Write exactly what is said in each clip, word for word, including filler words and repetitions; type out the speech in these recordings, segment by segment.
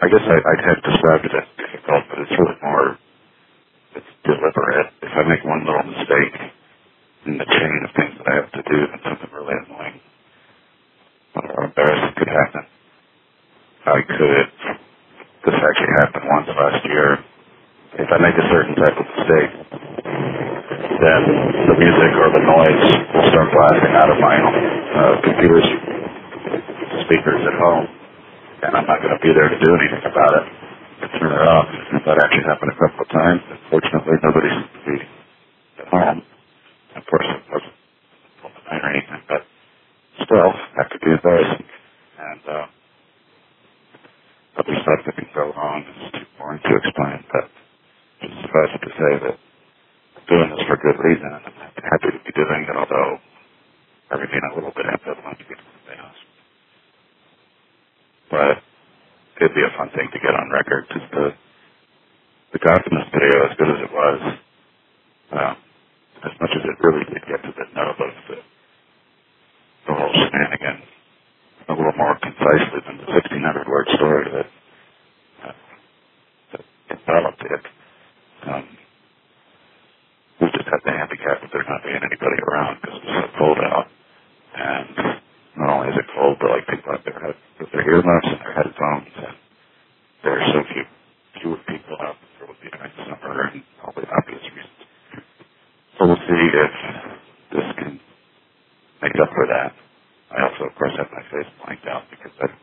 I guess I, I'd have described it as difficult, but it's really more, it's deliberate. If I make one little mistake in the chain of things that I have to do, then something really annoying or embarrassing could happen. I could, this actually happened once last year. If I make a certain type of mistake, then the music or the noise will start blasting out of my uh, computer's speakers at home, and I'm not going to be there to do anything about it, to turn it off. That actually happened a couple of times. Fortunately, nobody seemed to be at home. Of course, it wasn't overnight or anything, but still, that could be embarrassing. And uh, other stuff that can go wrong is too boring to explain, but just suffice it to say that I'm doing this for good reason, and I'm happy to be doing it, although I remain a little bit ambivalent to get to the house. But it'd be a fun thing to get on record, just the, the Gothamist video, as good as it was, um, as much as it really did get to the nub of the, the whole shenanigan, a little more concisely than the sixteen hundred word story that, uh, that developed it. Um, we just had the handicap of there not being anybody around because it was so cold out. And not only is it cold, but like people out there have with their earmuffs and their headphones, and there are so few fewer people out there would be during the summer and all the obvious reasons. So we'll see if this can make up for that. I also, of course, have my face blanked out because I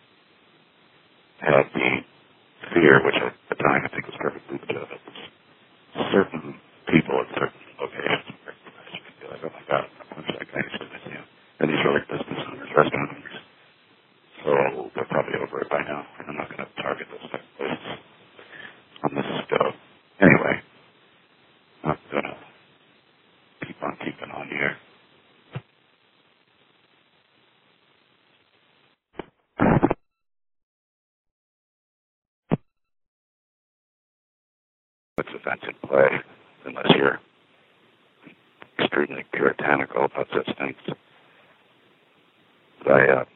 had the fear, which at the time I think was perfectly legitimate. Certain people at certain locations where you can be like, oh my God, I'm going to that guy's going to see him. And these are like business owners, restaurant owners. So they're probably over it by now, and I'm not going to target those type of places on this go. Anyway, I'm going to keep on keeping on here. What's events in play, unless you're extremely puritanical about such things. But I, uh,